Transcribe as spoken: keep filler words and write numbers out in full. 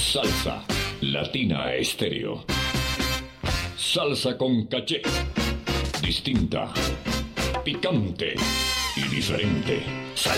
Salsa Latina Estéreo. Salsa con caché. Distinta, picante y diferente. Salsa.